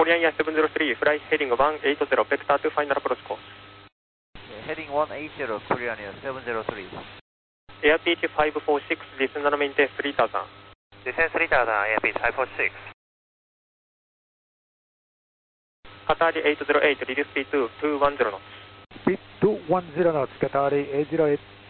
Korean Air 703, fly heading 180, vector to final approach course. Heading 180, Korean Air 703. Airbus 546, descend and maintain 3000. Descend 3000, Airbus 546. Qatari 808, reduce speed to 210 knots. Speed 210 knots, Qatari 808.